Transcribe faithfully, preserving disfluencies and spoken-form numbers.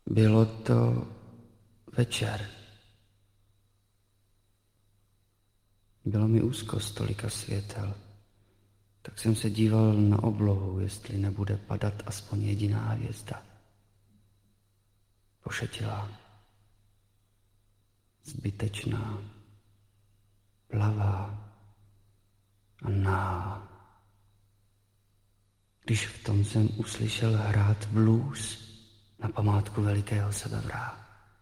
Bylo to večer. Bylo mi úzko z tolika světel, tak jsem se díval na oblohu, jestli nebude padat aspoň jediná hvězda. Pošetilá, zbytečná, plavá a náhá. Když v tom jsem uslyšel hrát blues na památku velikého sebevraha.